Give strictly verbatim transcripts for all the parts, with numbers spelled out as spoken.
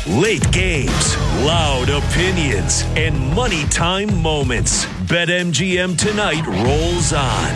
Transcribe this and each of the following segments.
Late games, loud opinions, and money time moments. BetMGM tonight rolls on.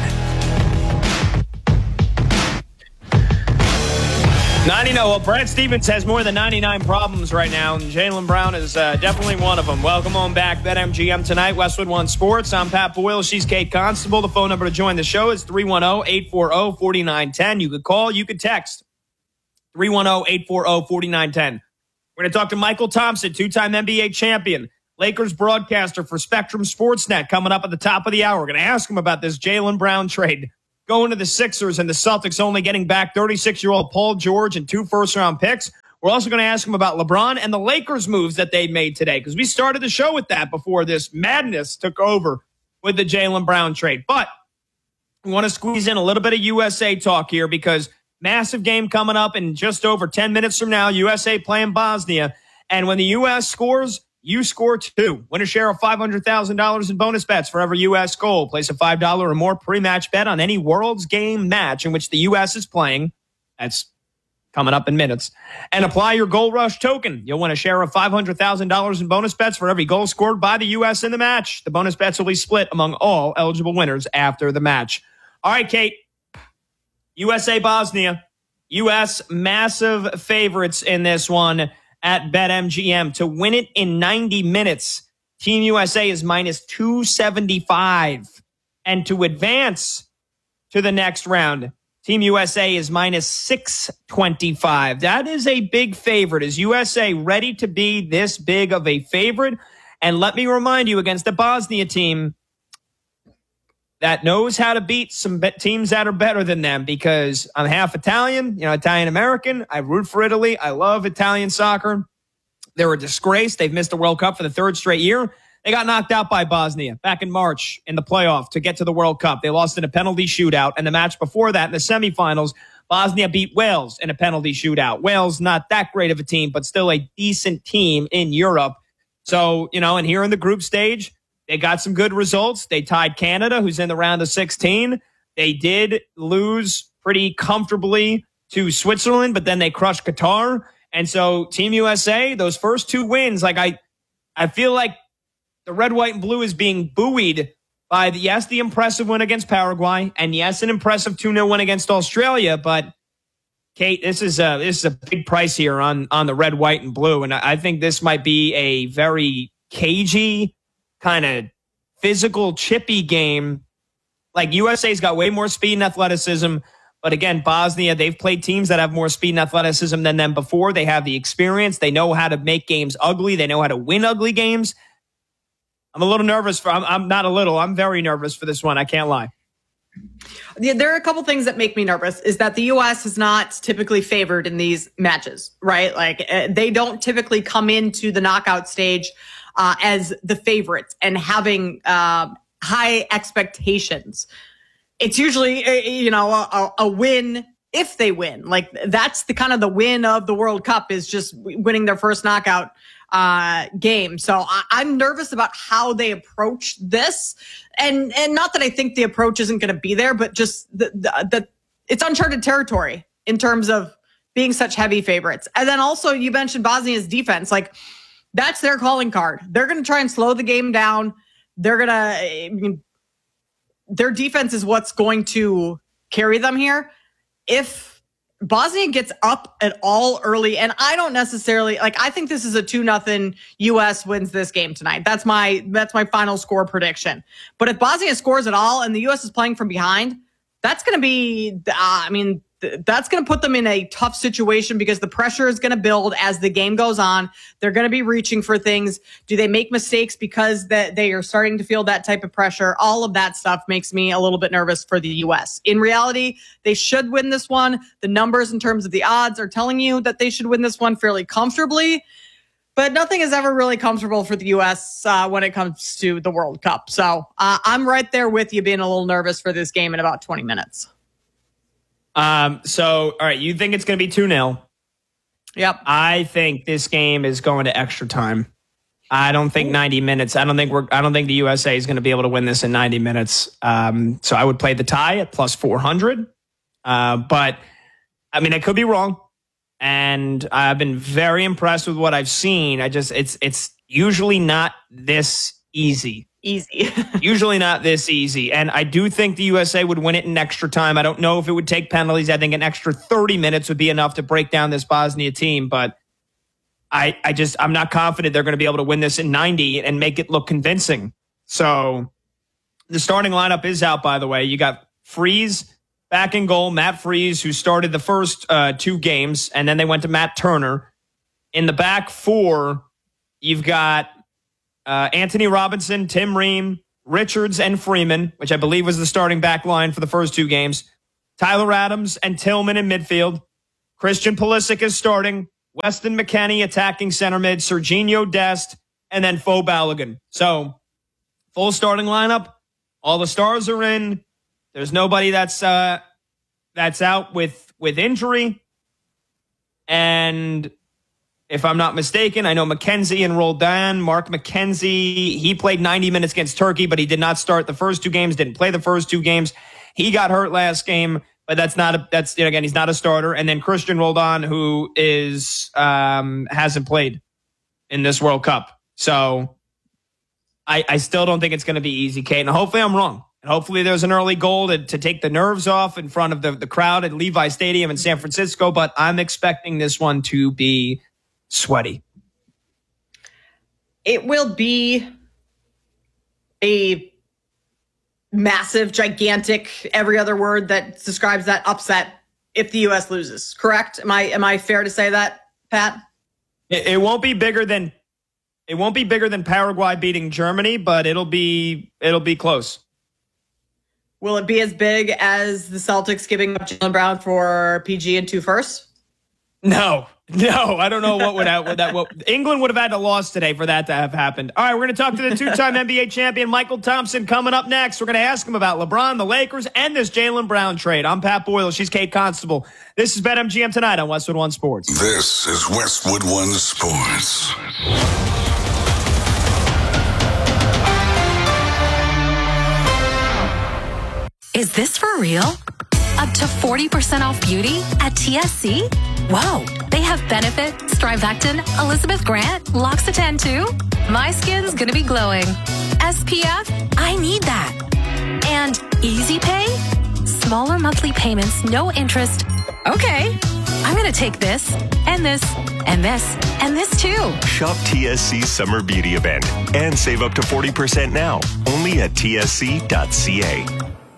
ninety, no, well, Brad Stevens has more than ninety-nine problems right now, and Jaylen Brown is uh, definitely one of them. Welcome on back, BetMGM tonight, Westwood One Sports. I'm Pat Boyle. She's Kate Constable. The phone number to join the show is three one zero, eight four zero, four nine one zero. You could call, you could text three one zero, eight four zero, four nine one zero. We're going to talk to Michael Thompson, two-time N B A champion, Lakers broadcaster for Spectrum Sportsnet, coming up at the top of the hour. We're going to ask him about this Jaylen Brown trade. Going to the Sixers and the Celtics only getting back thirty-six-year-old Paul George and two first-round picks. We're also going to ask him about LeBron and the Lakers moves that they made today, because we started the show with that before this madness took over with the Jaylen Brown trade. But we want to squeeze in a little bit of U S A talk here, because massive game coming up in just over ten minutes from now. U S A playing Bosnia. And when the U S scores, you score too. Win a share of five hundred thousand dollars in bonus bets for every U S goal. Place a five dollars or more pre-match bet on any World's Game match in which the U S is playing. That's coming up in minutes. And apply your Goal Rush token. You'll win a share of five hundred thousand dollars in bonus bets for every goal scored by the U S in the match. The bonus bets will be split among all eligible winners after the match. All right, Kate. U S A Bosnia. U S massive favorites in this one at BetMGM. To win it in ninety minutes, Team U S A is minus two seventy-five. And to advance to the next round, Team U S A is minus six twenty-five. That is a big favorite. Is U S A ready to be this big of a favorite? And let me remind you, against the Bosnia team that knows how to beat some teams that are better than them, because I'm half Italian, you know, Italian-American. I root for Italy. I love Italian soccer. They're a disgrace. They've missed the World Cup for the third straight year. They got knocked out by Bosnia back in March in the playoff to get to the World Cup. They lost in a penalty shootout. And the match before that, in the semifinals, Bosnia beat Wales in a penalty shootout. Wales, not that great of a team, but still a decent team in Europe. So, you know, and here in the group stage, they got some good results. They tied Canada, who's in the round of sixteen. They did lose pretty comfortably to Switzerland, but then they crushed Qatar. And so Team U S A, those first two wins, like I, I feel like the red, white, and blue is being buoyed by, the, yes, the impressive win against Paraguay, and yes, an impressive two nil win against Australia. But Kate, this is a this is a big price here on on the red, white, and blue, and I think this might be a very cagey, kind of physical, chippy game. Like, U S A's got way more speed and athleticism. But again, Bosnia, they've played teams that have more speed and athleticism than them before. They have the experience. They know how to make games ugly. They know how to win ugly games. I'm a little nervous for, I'm, I'm not a little, I'm very nervous for this one. I can't lie. Yeah, there are a couple things that make me nervous. Is that the U S is not typically favored in these matches, right? Like, uh, they don't typically come into the knockout stage Uh, as the favorites and having uh, high expectations. It's usually, uh, you know, a, a win if they win. Like, that's the kind of the win of the World Cup, is just winning their first knockout uh, game. So I, I'm nervous about how they approach this. And and not that I think the approach isn't going to be there, but just the, the, the it's uncharted territory in terms of being such heavy favorites. And then also, you mentioned Bosnia's defense. Like, that's their calling card. They're going to try and slow the game down. They're going to, I mean, their defense is what's going to carry them here. If Bosnia gets up at all early, and I don't necessarily, like, I think this is a two nothing U S wins this game tonight. That's my, that's my final score prediction. But if Bosnia scores at all and the U S is playing from behind, that's going to be, uh, I mean, that's going to put them in a tough situation, because the pressure is going to build as the game goes on. They're going to be reaching for things. Do they make mistakes because that they are starting to feel that type of pressure? All of that stuff makes me a little bit nervous for the U S. In reality, they should win this one. The numbers in terms of the odds are telling you that they should win this one fairly comfortably. But nothing is ever really comfortable for the U S uh, when it comes to the World Cup. So uh, I'm right there with you, being a little nervous for this game in about twenty minutes. Um, so, all right, you think it's going to be two nil. Yep. I think this game is going to extra time. I don't think ninety minutes. I don't think we're, I don't think the U S A is going to be able to win this in ninety minutes. Um, so I would play the tie at plus four hundred. Uh, but I mean, I could be wrong. and I've been very impressed with what I've seen. I just, it's, it's usually not this easy. Easy. Usually not this easy. And I do think the U S A would win it in extra time. I don't know if it would take penalties. I think an extra thirty minutes would be enough to break down this Bosnia team. But I, I just, I'm not confident they're going to be able to win this in ninety and make it look convincing. So the starting lineup is out, by the way. You got Freese back in goal, Matt Freese, who started the first uh, two games, and then they went to Matt Turner. In the back four, you've got Uh, Anthony Robinson, Tim Ream, Richards, and Freeman, which I believe was the starting back line for the first two games. Tyler Adams and Tillman in midfield. Christian Pulisic is starting. Weston McKennie attacking center mid. Serginho Dest, and then Fo Balogun. So, full starting lineup. All the stars are in. There's nobody that's uh, that's out with with injury. And if I'm not mistaken, I know McKenzie and Roldan. Mark McKenzie, he played ninety minutes against Turkey, but he did not start the first two games, didn't play the first two games. He got hurt last game, but that's not a, that's, you know, again, he's not a starter. And then Christian Roldan, who is, um, hasn't played in this World Cup. So I, I still don't think it's going to be easy, Kate. And hopefully I'm wrong. And hopefully there's an early goal to, to take the nerves off in front of the, the crowd at Levi Stadium in San Francisco. But I'm expecting this one to be sweaty. It will be a massive, gigantic, every other word that describes that upset if the U S loses. Correct? Am I am I fair to say that, Pat? It, it won't be bigger than it won't be bigger than Paraguay beating Germany, but it'll be it'll be close. Will it be as big as the Celtics giving up Jaylen Brown for P G and two firsts? No. No, I don't know what would have, what that what England would have had to lose today for that to have happened. All right, we're going to talk to the two-time N B A champion Michael Thompson coming up next. We're going to ask him about LeBron, the Lakers, and this Jaylen Brown trade. I'm Pat Boyle. She's Kate Constable. This is BetMGM Tonight on Westwood One Sports. This is Westwood One Sports. Is this for real? Up to forty percent off beauty at T S C? Whoa, they have Benefit, Strivectin, Elizabeth Grant, L'Occitane too? My skin's gonna be glowing. S P F? I need that. And Easy Pay? Smaller monthly payments, no interest. Okay, I'm gonna take this, and this, and this, and this too. Shop T S C Summer Beauty Event and save up to forty percent now, only at T S C dot C A.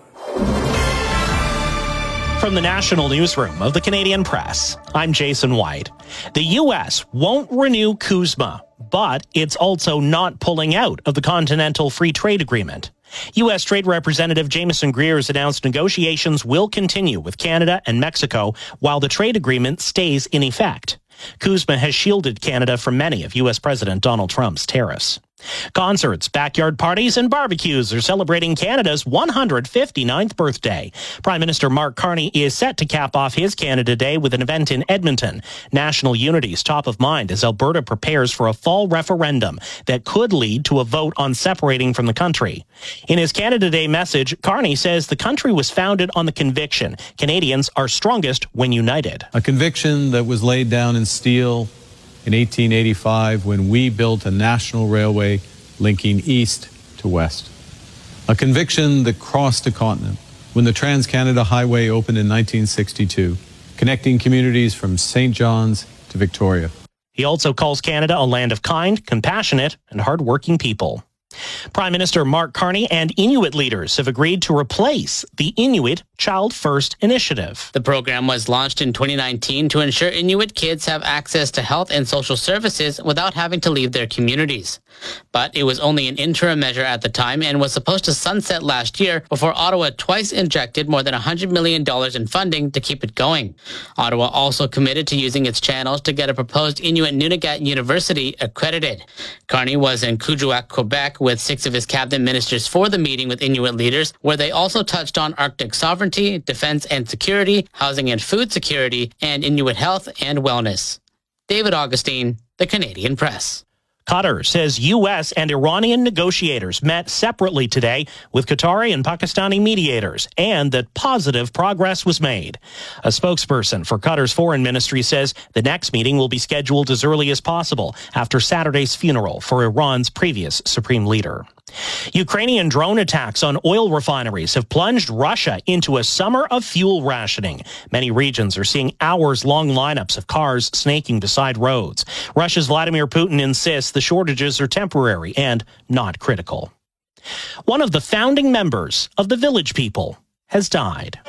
From the National Newsroom of the Canadian Press, I'm Jason White. The U S won't renew CUSMA, but it's also not pulling out of the Continental Free Trade Agreement. U S Trade Representative Jameson Greer has announced negotiations will continue with Canada and Mexico while the trade agreement stays in effect. CUSMA has shielded Canada from many of U S President Donald Trump's tariffs. Concerts, backyard parties, and barbecues are celebrating Canada's one hundred fifty-ninth birthday. Prime Minister Mark Carney is set to cap off his Canada Day with an event in Edmonton. National unity is top of mind as Alberta prepares for a fall referendum that could lead to a vote on separating from the country. In his Canada Day message, Carney says the country was founded on the conviction Canadians are strongest when united. A conviction that was laid down in steel in eighteen eighty-five when we built a national railway linking east to west. A conviction that crossed a continent when the Trans-Canada Highway opened in nineteen sixty-two, connecting communities from Saint John's to Victoria. He also calls Canada a land of kind, compassionate, and hardworking people. Prime Minister Mark Carney and Inuit leaders have agreed to replace the Inuit Child First Initiative. The program was launched in twenty nineteen to ensure Inuit kids have access to health and social services without having to leave their communities. But it was only an interim measure at the time and was supposed to sunset last year before Ottawa twice injected more than one hundred million dollars in funding to keep it going. Ottawa also committed to using its channels to get a proposed Inuit Nunagat University accredited. Carney was in Kuujjuaq, Quebec, with six of his cabinet ministers for the meeting with Inuit leaders, where they also touched on Arctic sovereignty, defense and security, housing and food security, and Inuit health and wellness. David Augustine, The Canadian Press. Qatar says U S and Iranian negotiators met separately today with Qatari and Pakistani mediators, and that positive progress was made. A spokesperson for Qatar's foreign ministry says the next meeting will be scheduled as early as possible after Saturday's funeral for Iran's previous supreme leader. Ukrainian drone attacks on oil refineries have plunged Russia into a summer of fuel rationing. Many regions are seeing hours-long lineups of cars snaking beside roads. Russia's Vladimir Putin insists the shortages are temporary and not critical. One of the founding members of the Village People has died.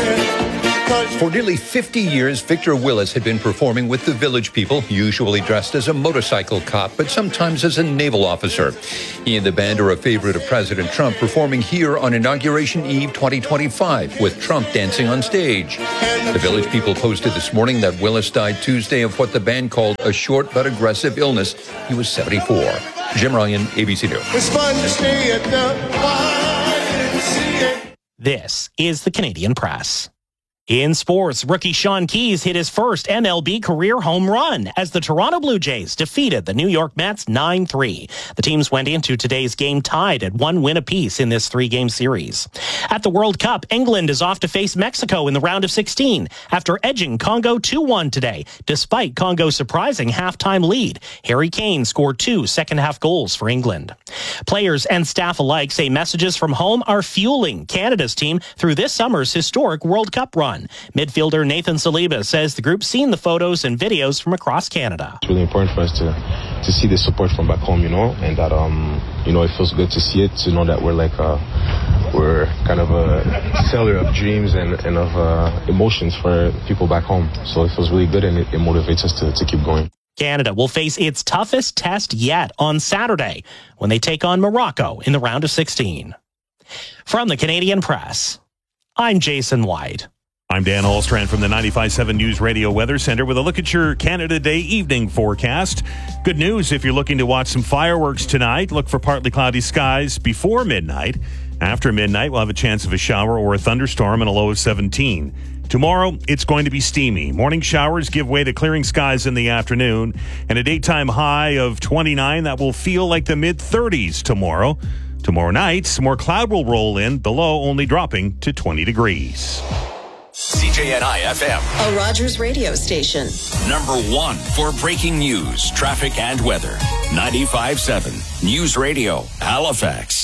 For nearly fifty years, Victor Willis had been performing with the Village People, usually dressed as a motorcycle cop, but sometimes as a naval officer. He and the band are a favorite of President Trump, performing here on Inauguration Eve twenty twenty-five, with Trump dancing on stage. The Village People posted this morning that Willis died Tuesday of what the band called a short but aggressive illness. He was seventy-four. Jim Ryan, A B C News. It's fun to stay at the Y M C A. This is the Canadian Press. In sports, rookie Sean Keyes hit his first M L B career home run as the Toronto Blue Jays defeated the New York Mets nine three. The teams went into today's game tied at one win apiece in this three-game series. At the World Cup, England is off to face Mexico in the round of sixteen after edging Congo two one today, despite Congo's surprising halftime lead. Harry Kane scored two second-half goals for England. Players and staff alike say messages from home are fueling Canada's team through this summer's historic World Cup run. Midfielder Nathan Saliba says the group's seen the photos and videos from across Canada. It's really important for us to to see the support from back home, you know, and that um you know it feels good to see it, to know that we're like uh we're kind of a seller of dreams and, and of uh, emotions for people back home. So it feels really good, and it, it motivates us to, to keep going. Canada will face its toughest test yet on Saturday when they take on Morocco in the round of sixteen. From the Canadian Press, I'm Jason White. I'm Dan Allstrand from the ninety-five point seven News Radio Weather Center with a look at your Canada Day evening forecast. Good news if you're looking to watch some fireworks tonight. Look for partly cloudy skies before midnight. After midnight, we'll have a chance of a shower or a thunderstorm and a low of seventeen. Tomorrow, it's going to be steamy. Morning showers give way to clearing skies in the afternoon, and a daytime high of twenty-nine that will feel like the mid-thirties tomorrow. Tomorrow night, some more cloud will roll in, the low only dropping to twenty degrees. C J N I F M, a Rogers radio station. Number one for breaking news, traffic, and weather. ninety-five point seven News Radio, Halifax.